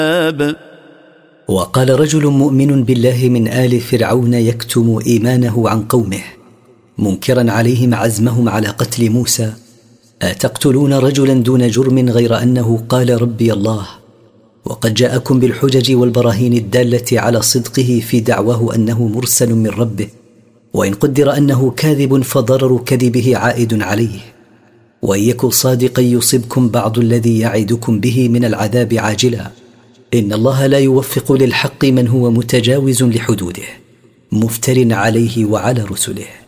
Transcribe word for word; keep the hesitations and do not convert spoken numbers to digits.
وقال رجل مؤمن بالله من آل فرعون يكتم إيمانه عن قومه منكرا عليهم عزمهم على قتل موسى: أتقتلون رجلا دون جرم غير أنه قال ربي الله وقد جاءكم بالحجج والبراهين الدالة على صدقه في دعواه أنه مرسل من ربه، وإن قدر أنه كاذب فضرر كذبه عائد عليه، وإن يكن صادقا يصبكم بعض الذي يعدكم به من العذاب عاجلا. إن الله لا يوفق للحق من هو متجاوز لحدوده مفتر عليه وعلى رسله.